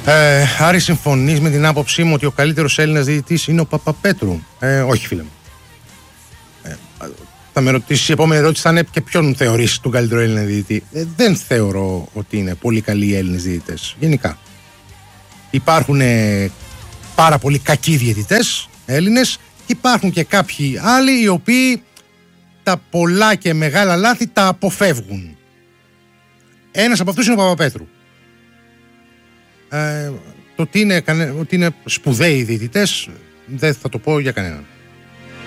Άρη, συμφωνείς με την άποψή μου ότι ο καλύτερος Έλληνας διαιτητής είναι ο Παπαπέτρου? Όχι, φίλε μου. Θα με ρωτήσεις, η επόμενη ερώτηση θα είναι και ποιον θεωρείς τον καλύτερο Έλληνα διαιτητή. Δεν θεωρώ ότι είναι πολύ καλοί οι Έλληνες διαιτητές. Γενικά. Υπάρχουν πάρα πολύ κακοί διαιτητές Έλληνες και υπάρχουν και κάποιοι άλλοι οι οποίοι τα πολλά και μεγάλα λάθη τα αποφεύγουν. Ένας από αυτούς είναι ο Παπαπέτρου. Το ότι είναι σπουδαίοι διαιτητές δεν θα το πω για κανέναν.